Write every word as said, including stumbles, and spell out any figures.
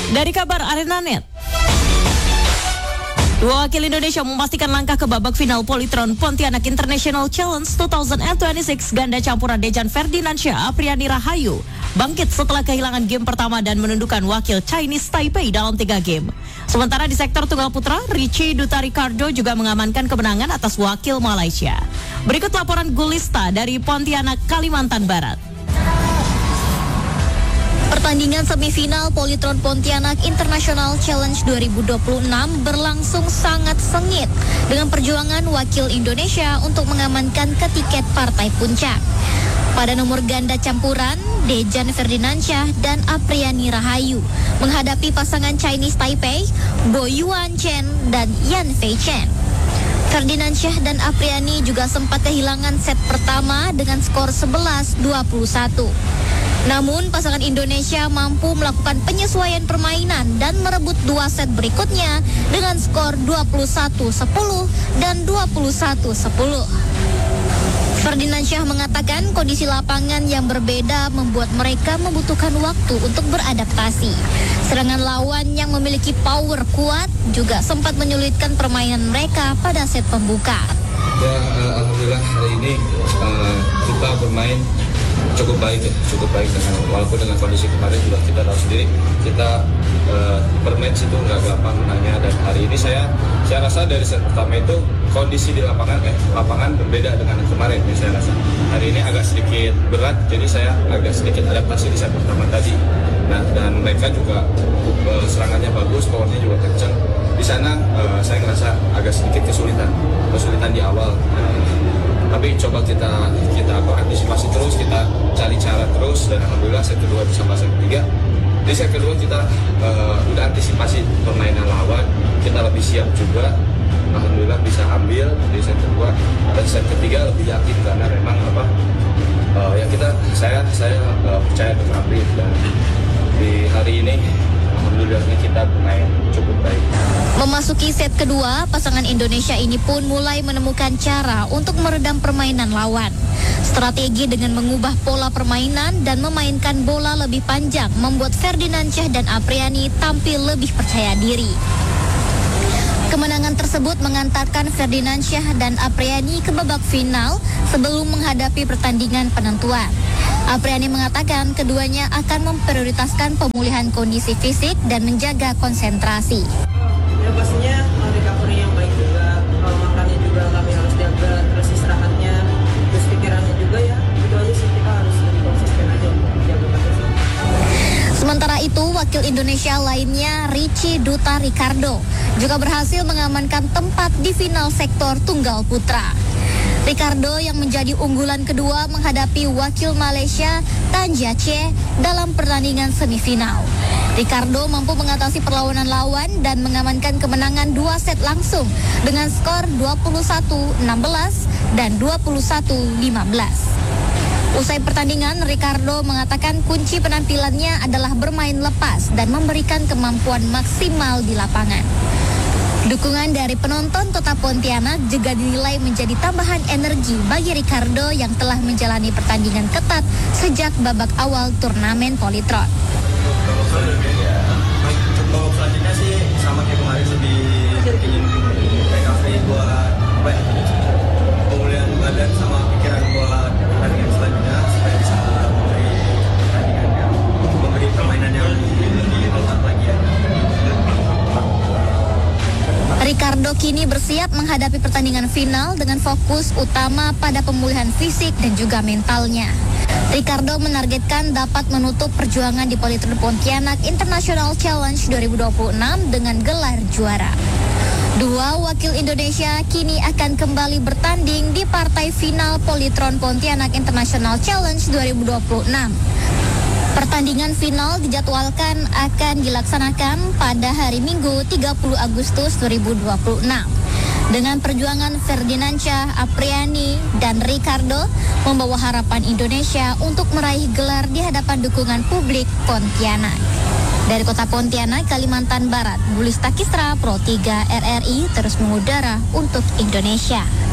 Dari kabar ArenaNet, dua wakil Indonesia memastikan langkah ke babak final Polytron Pontianak International Challenge dua ribu dua puluh enam ganda campuran Dejan Ferdinansyah Apriani Rahayu bangkit setelah kehilangan game pertama dan menundukkan wakil Chinese Taipei dalam tiga game. Sementara di sektor tunggal putra, Richie Duta Ricardo juga mengamankan kemenangan atas wakil Malaysia. Berikut laporan Gulista dari Pontianak, Kalimantan Barat. Pertandingan semifinal Polytron Pontianak International Challenge dua ribu dua puluh enam berlangsung sangat sengit dengan perjuangan wakil Indonesia untuk mengamankan ketiket partai puncak. Pada nomor ganda campuran, Dejan Ferdinansyah dan Apriani Rahayu menghadapi pasangan Chinese Taipei, Bo Yuan Chen dan Yan Fei Chen. Ferdinansyah dan Apriani juga sempat kehilangan set pertama dengan skor sebelas dua puluh satu. Namun pasangan Indonesia mampu melakukan penyesuaian permainan dan merebut dua set berikutnya dengan skor dua puluh satu sepuluh dan dua puluh satu sepuluh. Ferdinansyah mengatakan kondisi lapangan yang berbeda membuat mereka membutuhkan waktu untuk beradaptasi. Serangan lawan yang memiliki power kuat juga sempat menyulitkan permainan mereka pada set pembuka. Ya, uh, alhamdulillah hari ini uh, kita bermain cukup baik ya, cukup baik dengan walaupun dengan kondisi kemarin juga kita tahu sendiri kita uh, per match itu nggak gampang menangnya, dan hari ini saya saya rasa dari set pertama itu kondisi di lapangan eh lapangan berbeda dengan kemarin ya, saya rasa hari ini agak sedikit berat, jadi saya agak sedikit adaptasi di set pertama tadi. Nah, dan mereka juga uh, serangannya bagus, powernya juga kencang. Di sana uh, saya ngerasa agak sedikit kesulitan, kesulitan di awal. Uh, tapi coba kita kita antisipasi terus, kita cari cara terus, dan alhamdulillah set kedua bersama set ketiga. Di set kedua kita uh, udah antisipasi permainan lawan, kita lebih siap juga. Alhamdulillah bisa ambil di set kedua, dan set ketiga lebih yakin karena memang apa uh, ya kita saya saya uh, percaya dengan April, dan di hari ini alhamdulillahnya kita bermain cukup baik. Memasuki set kedua, pasangan Indonesia ini pun mulai menemukan cara untuk meredam permainan lawan. Strategi dengan mengubah pola permainan dan memainkan bola lebih panjang membuat Ferdinansyah dan Apriani tampil lebih percaya diri. Kemenangan tersebut mengantarkan Ferdinansyah dan Apriani ke babak final sebelum menghadapi pertandingan penentuan. Apriani mengatakan keduanya akan memprioritaskan pemulihan kondisi fisik dan menjaga konsentrasi. Ya pastinya recovery yang baik juga, makannya juga kami harus jaga, terus istirahatnya, terus pikirannya juga ya. Itu aja sih, kita harus lebih konsisten aja untuk menjaga kondisi. Sementara itu, wakil Indonesia lainnya Richie Duta Ricardo juga berhasil mengamankan tempat di final sektor tunggal putra. Ricardo yang menjadi unggulan kedua menghadapi wakil Malaysia Tan Jia Che dalam pertandingan semifinal. Ricardo mampu mengatasi perlawanan lawan dan mengamankan kemenangan dua set langsung dengan skor dua puluh satu enam belas dan dua puluh satu lima belas. Usai pertandingan, Ricardo mengatakan kunci penampilannya adalah bermain lepas dan memberikan kemampuan maksimal di lapangan. Dukungan dari penonton Kota Pontianak juga dinilai menjadi tambahan energi bagi Ricardo yang telah menjalani pertandingan ketat sejak babak awal turnamen Polytron. Untuk selanjutnya sih sama kayak kemarin, lebih ingin recovery buat apa ya, pemulihan badan sama pikiran buat pertandingan selanjutnya supaya bisa memberi pertandingan yang memberi permainan yang lebih lengkap lagi ya. Ricardo kini bersiap menghadapi pertandingan final dengan fokus utama pada pemulihan fisik dan juga mentalnya. Ricardo menargetkan dapat menutup perjuangan di Polytron Pontianak International Challenge dua ribu dua puluh enam dengan gelar juara. Dua wakil Indonesia kini akan kembali bertanding di partai final Polytron Pontianak International Challenge dua ribu dua puluh enam. Pertandingan final dijadwalkan akan dilaksanakan pada hari Minggu tiga puluh Agustus dua ribu dua puluh enam. Dengan perjuangan Ferdinansyah, Apriani, dan Ricardo membawa harapan Indonesia untuk meraih gelar di hadapan dukungan publik Pontianak. Dari Kota Pontianak, Kalimantan Barat, Gulista Kisra, Pro tiga R R I terus mengudara untuk Indonesia.